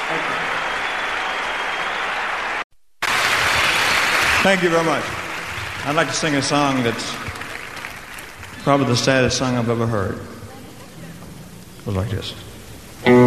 Thank you very much. I'd like to sing a song that's probably the saddest song I've ever heard. It was like this.